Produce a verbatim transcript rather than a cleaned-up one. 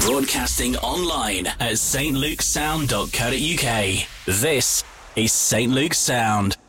Broadcasting online at s t lukesound dot co dot u k. This is Saint Luke's Sound.